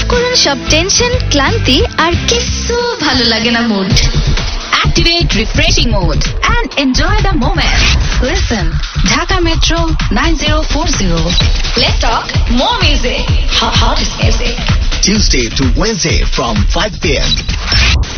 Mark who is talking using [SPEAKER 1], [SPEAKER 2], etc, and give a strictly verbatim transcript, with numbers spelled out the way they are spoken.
[SPEAKER 1] করুন সব টেনশন, ক্লান্তি আর কিছু ভালো লাগে না mood.
[SPEAKER 2] Activate refreshing mode and enjoy the moment. Listen, Dhaka Metro ninety forty. Let's talk more music. Hot, hottest music.
[SPEAKER 3] Tuesday to Wednesday from five p m